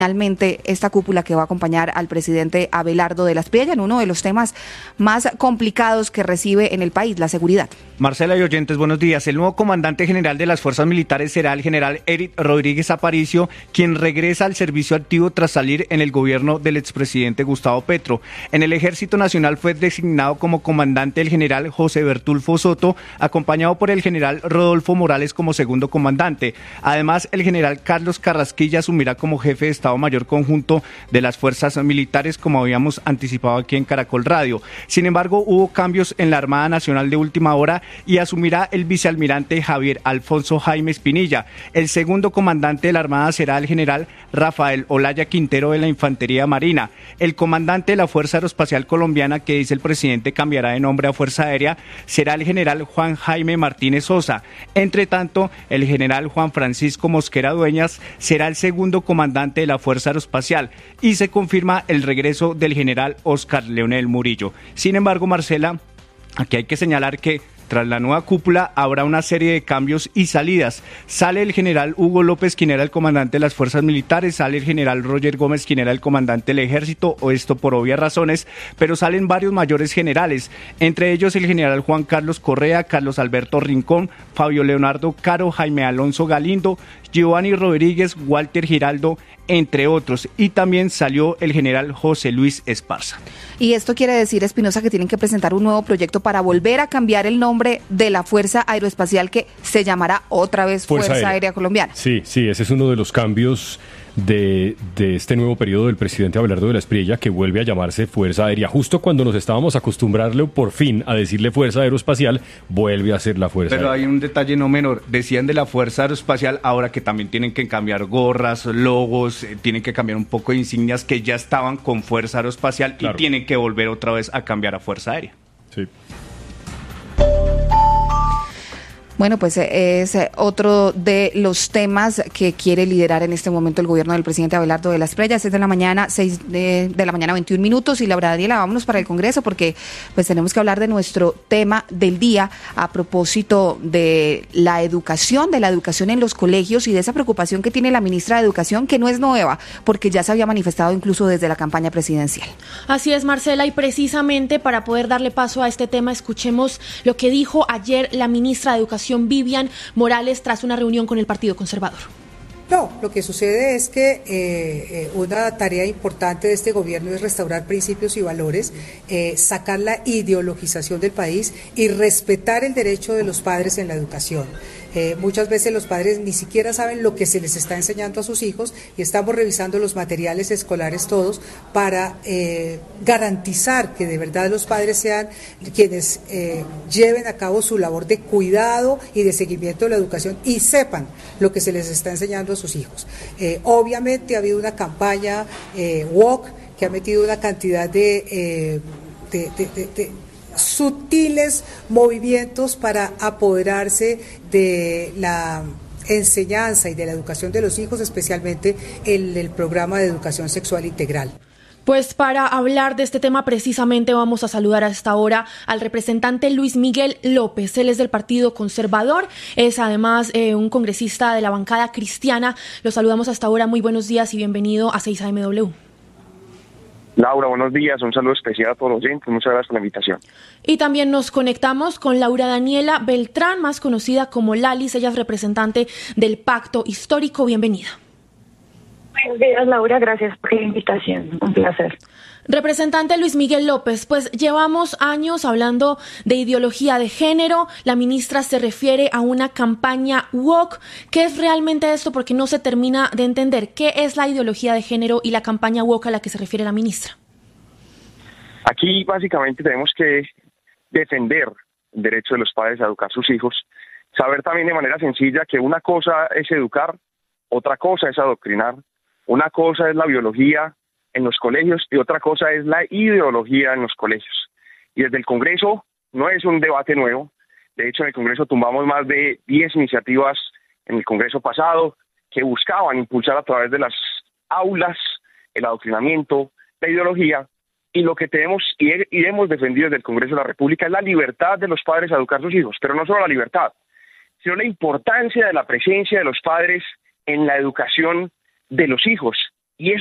Finalmente, esta cúpula que va a acompañar al presidente Abelardo de la Espriella en uno de los temas más complicados que recibe en el país, la seguridad. Marcela y oyentes, buenos días. El nuevo comandante general de las fuerzas militares será el general Eric Rodríguez Aparicio, quien regresa al servicio activo tras salir en el gobierno del expresidente Gustavo Petro. En el Ejército Nacional fue designado como comandante el general José Bertulfo Soto, acompañado por el general Rodolfo Morales como segundo comandante. Además, el general Carlos Carrasquilla asumirá como jefe de Estado Mayor Conjunto de las fuerzas militares, como habíamos anticipado aquí en Caracol Radio. Sin embargo, hubo cambios en la Armada Nacional de última hora y asumirá el vicealmirante Javier Alfonso Jaime Espinilla. El segundo comandante de la Armada será el general Rafael Olaya Quintero de la Infantería Marina. El comandante de la Fuerza Aeroespacial Colombiana, que dice el presidente cambiará de nombre a Fuerza Aérea, será el general Juan Jaime Martínez Sosa. Entre tanto, el general Juan Francisco Mosquera Dueñas será el segundo comandante de la Fuerza Aeroespacial y se confirma el regreso del general Oscar Leonel Murillo. Sin embargo, Marcela, aquí hay que señalar que tras la nueva cúpula habrá una serie de cambios y salidas. Sale el general Hugo López, quien era el comandante de las fuerzas militares, sale el general Roger Gómez, quien era el comandante del ejército, o esto por obvias razones, pero salen varios mayores generales, entre ellos el general Juan Carlos Correa, Carlos Alberto Rincón, Fabio Leonardo Caro, Jaime Alonso Galindo, Giovanni Rodríguez, Walter Giraldo, entre otros, y también salió el general José Luis Esparza. Y esto quiere decir, Espinosa, que tienen que presentar un nuevo proyecto para volver a cambiar el nombre de la Fuerza Aeroespacial, que se llamará otra vez Fuerza Aérea Colombiana. Sí, ese es uno de los cambios de este nuevo periodo del presidente Abelardo de la Espriella, que vuelve a llamarse Fuerza Aérea. Justo cuando nos estábamos acostumbrando por fin a decirle Fuerza Aeroespacial, vuelve a ser la Fuerza Aérea. Pero hay un detalle no menor, decían de la Fuerza Aeroespacial, ahora que también tienen que cambiar gorras, logos, tienen que cambiar un poco de insignias que ya estaban con Fuerza Aeroespacial, claro, y tienen que volver otra vez a cambiar a Fuerza Aérea. Sí. Bueno, pues es otro de los temas que quiere liderar en este momento el gobierno del presidente Abelardo de la Espriella. 6 de la mañana, 6 de la mañana, 21 minutos. Y Laura Daniela, vámonos para el Congreso porque pues tenemos que hablar de nuestro tema del día a propósito de la educación en los colegios y de esa preocupación que tiene la ministra de Educación, que no es nueva, porque ya se había manifestado incluso desde la campaña presidencial. Así es, Marcela, y precisamente para poder darle paso a este tema, escuchemos lo que dijo ayer la ministra de Educación, Vivian Morales, tras una reunión con el Partido Conservador. No, lo que sucede es que una tarea importante de este gobierno es restaurar principios y valores, sacar la ideologización del país y respetar el derecho de los padres en la educación. Muchas veces los padres ni siquiera saben lo que se les está enseñando a sus hijos y estamos revisando los materiales escolares todos para garantizar que de verdad los padres sean quienes lleven a cabo su labor de cuidado y de seguimiento de la educación y sepan lo que se les está enseñando a sus hijos. Obviamente ha habido una campaña WOC que ha metido una cantidad de sutiles movimientos para apoderarse de la enseñanza y de la educación de los hijos, especialmente en el programa de educación sexual integral. Pues para hablar de este tema precisamente vamos a saludar a esta hora al representante Luis Miguel López. Él es del Partido Conservador, es además un congresista de la bancada cristiana. Lo saludamos hasta ahora. Muy buenos días y bienvenido a 6AMW. Laura, buenos días, un saludo especial a todos los oyentes, muchas gracias por la invitación. Y también nos conectamos con Laura Daniela Beltrán, más conocida como Lalis, ella es representante del Pacto Histórico, bienvenida. Buenos días, Laura, gracias por la invitación, un placer. Representante Luis Miguel López, pues llevamos años hablando de ideología de género, la ministra se refiere a una campaña woke. ¿Qué es realmente esto? Porque no se termina de entender qué es la ideología de género y la campaña woke a la que se refiere la ministra. Aquí básicamente tenemos que defender el derecho de los padres a educar a sus hijos, saber también de manera sencilla que una cosa es educar, otra cosa es adoctrinar, una cosa es la biología en los colegios y otra cosa es la ideología en los colegios. Y desde el Congreso no es un debate nuevo, de hecho en el Congreso tumbamos más de 10 iniciativas en el Congreso pasado que buscaban impulsar a través de las aulas el adoctrinamiento, la ideología, y lo que tenemos y hemos defendido desde el Congreso de la República es la libertad de los padres a educar a sus hijos, pero no solo la libertad, sino la importancia de la presencia de los padres en la educación de los hijos.